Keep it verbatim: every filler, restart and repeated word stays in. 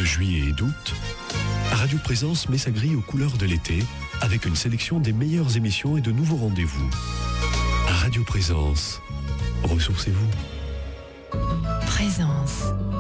juillet et d'août, Radio Présence met sa grille aux couleurs de l'été avec une sélection des meilleures émissions et de nouveaux rendez-vous. Radio Présence, ressourcez-vous. Présence.